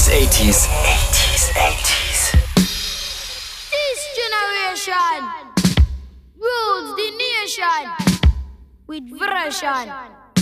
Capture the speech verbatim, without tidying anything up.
eighties, eighties. eighties, eighties. This generation rules the nation with version.